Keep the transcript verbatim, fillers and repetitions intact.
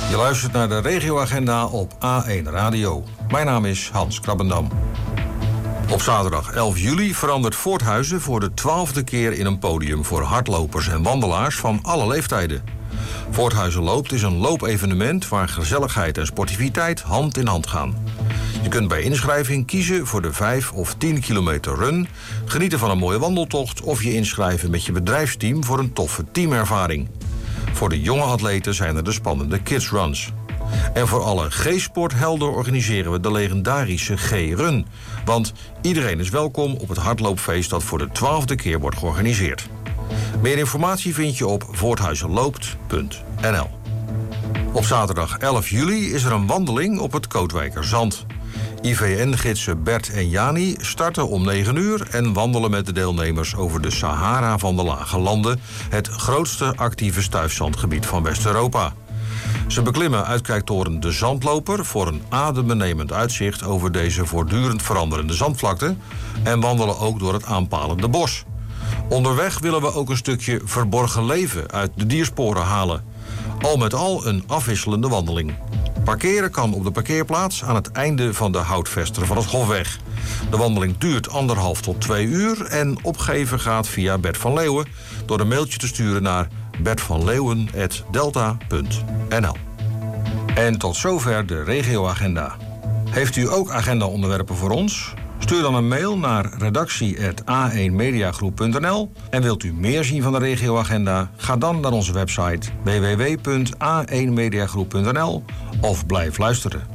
Je luistert naar de regioagenda op A één Radio. Mijn naam is Hans Krabbendam. Op zaterdag elf juli verandert Voorthuizen voor de twaalfde keer in een podium voor hardlopers en wandelaars van alle leeftijden. Voorthuizen Loopt is een loopevenement waar gezelligheid en sportiviteit hand in hand gaan. Je kunt bij inschrijving kiezen voor de vijf of tien kilometer run, genieten van een mooie wandeltocht of je inschrijven met je bedrijfsteam voor een toffe teamervaring. Voor de jonge atleten zijn er de spannende kidsruns. En voor alle G-sporthelden organiseren we de legendarische G-run. Want iedereen is welkom op het hardloopfeest dat voor de twaalfde keer wordt georganiseerd. Meer informatie vind je op voorthuizenloopt punt n l. Op zaterdag elf juli is er een wandeling op het Kootwijkerzand. I V N-gidsen Bert en Jani starten om negen uur en wandelen met de deelnemers over de Sahara van de Lage Landen, het grootste actieve stuifzandgebied van West-Europa. Ze beklimmen uitkijktoren De Zandloper voor een adembenemend uitzicht over deze voortdurend veranderende zandvlakte en wandelen ook door het aanpalende bos. Onderweg willen we ook een stukje verborgen leven uit de diersporen halen. Al met al een afwisselende wandeling. Parkeren kan op de parkeerplaats aan het einde van de houtvester van het Hofweg. De wandeling duurt anderhalf tot twee uur en opgeven gaat via Bert van Leeuwen door een mailtje te sturen naar bert van leeuwen apenstaartje delta punt n l. En tot zover de regioagenda. Heeft u ook agendaonderwerpen voor ons? Stuur dan een mail naar redactie apenstaartje a één mediagroep punt n l. En wilt u meer zien van de regioagenda? Ga dan naar onze website w w w punt a één mediagroep punt n l of blijf luisteren.